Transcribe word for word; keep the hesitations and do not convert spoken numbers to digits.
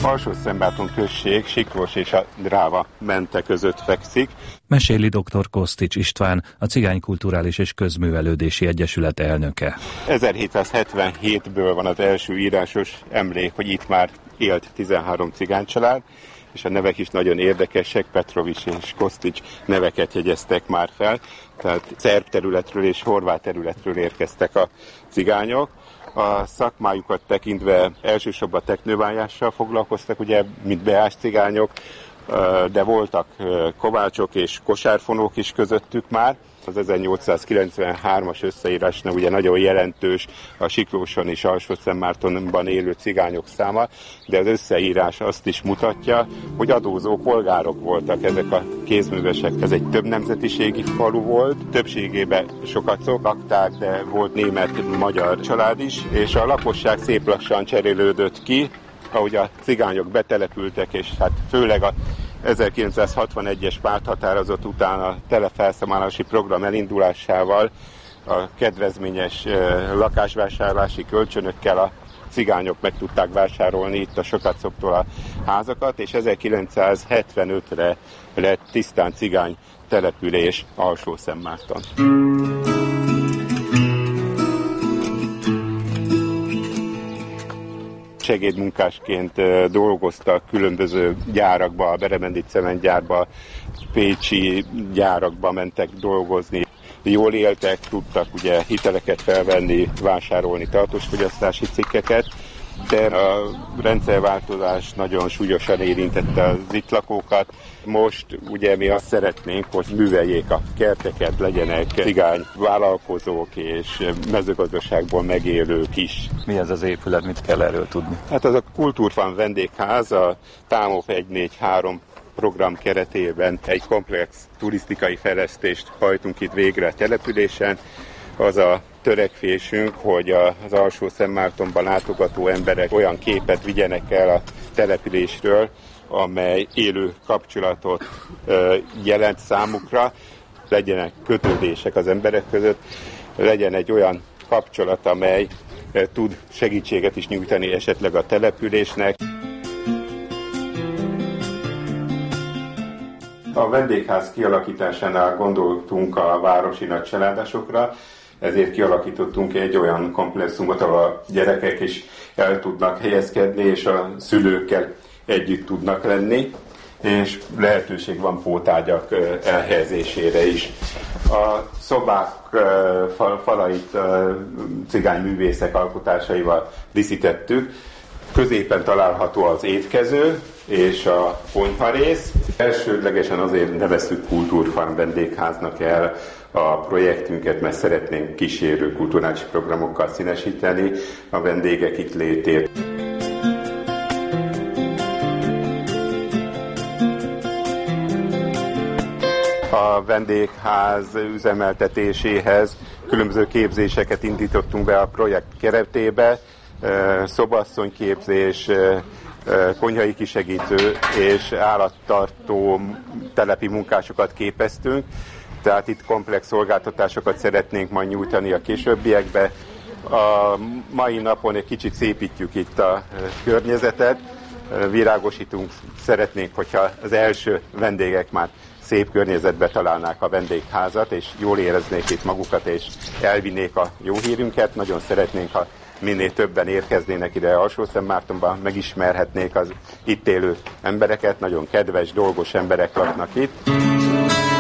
Alsó-Szentmárton község Siklós és a Dráva mente között fekszik. Meséli dr. Kosztics István, a Cigány Kulturális és Közművelődési Egyesület elnöke. ezerhétszázhetvenhétből van az első írásos emlék, hogy itt már élt tizenhárom cigánycsalád, és a nevek is nagyon érdekesek, Petrovics és Kosztics neveket jegyeztek már fel, tehát szerb területről és horvát területről érkeztek a cigányok. A szakmájukat tekintve elsősorban teknővágással foglalkoztak, ugye, mint beás cigányok, de voltak kovácsok és kosárfonók is közöttük már. Az ezernyolcszázkilencvenhármas összeírásnál ugye nagyon jelentős a Siklóson és Alsó-Szentmártonban élő cigányok száma, de az összeírás azt is mutatja, hogy adózó polgárok voltak ezek a kézművesek. Ez egy több nemzetiségi falu volt, többségében sokat lakták, de volt német, magyar család is, és a lakosság szép lassan cserélődött ki, ahogy a cigányok betelepültek, és hát főleg a ezerkilencszázhatvanegyes párthatározat után a telefelszámolási program elindulásával a kedvezményes lakásvásárlási kölcsönökkel a cigányok meg tudták vásárolni itt a Sokacoptól a házakat, és ezerkilencszázhetvenötre lett tisztán cigány település Alsó-Szentmárton. Segédmunkásként dolgoztak különböző gyárakba, a Beremendi cementgyárba, pécsi gyárakba mentek dolgozni. Jól éltek, tudtak ugye hiteleket felvenni, vásárolni tartósfogyasztási cikkeket, de a rendszerváltozás nagyon súlyosan érintette az itt lakókat. Most ugye mi azt szeretnénk, hogy műveljék a kerteket, legyenek cigány vállalkozók és mezőgazdaságból megélők is. Mi ez az épület, mit kell erről tudni? Hát az a Kultúrfan vendégház, a Támop egy négy három program keretében egy komplex turisztikai fejlesztést hajtunk itt végre a településen. Az a törekvésünk, hogy az Alsó-Szentmártonban látogató emberek olyan képet vigyenek el a településről, amely élő kapcsolatot jelent számukra, legyenek kötődések az emberek között, legyen egy olyan kapcsolat, amely tud segítséget is nyújtani esetleg a településnek. A vendégház kialakításánál gondoltunk a városi nagycsaládosokra, ezért kialakítottunk egy olyan komplexumot, ahol a gyerekek is el tudnak helyezkedni, és a szülőkkel együtt tudnak lenni, és lehetőség van pótárgyak elhelyezésére is. A szobák falait cigányművészek alkotásaival díszítettük. Középen található az étkező és a konyharész. Elsődlegesen azért neveztük Kultúrfan vendégháznak el a projektünket, mert szeretnénk kísérő kulturális programokkal színesíteni a vendégek itt létét. A vendégház üzemeltetéséhez különböző képzéseket indítottunk be a projekt keretébe, szobasszonyképzés, konyhai kisegítő és állattartó telepi munkásokat képeztünk, tehát itt komplex szolgáltatásokat szeretnénk majd nyújtani a későbbiekbe. A mai napon egy kicsit szépítjük itt a környezetet, virágosítunk, szeretnénk, hogyha az első vendégek már szép környezetbe találnák a vendégházat, és jól éreznék itt magukat, és elvinnék a jó hírünket. Nagyon szeretnénk, ha minél többen érkeznének ide Alsó-Szentmártonba, megismerhetnék az itt élő embereket, nagyon kedves, dolgos emberek laknak itt.